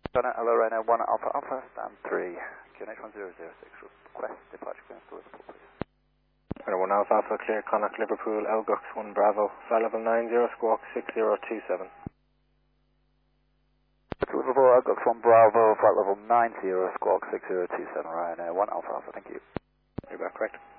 Hello, Rhino 1 Alpha Alpha, stand 3, QNH 1006, request departure clearance to Liverpool, please. Hello, 1 Alpha Alpha, clear, Connacht, Liverpool, Elgux 1 Bravo, flight level 90, squawk 6027. Liverpool, I've got 1 Bravo, flight level 90, squawk 6027, Rhino 1 Alpha Alpha, thank you. You're back, correct.